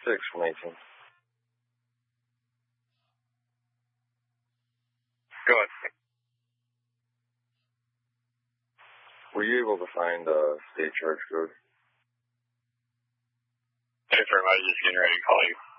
6 from 18. Go ahead. Were you able to find a state charge code? Hey, firm, I was just getting ready to call you.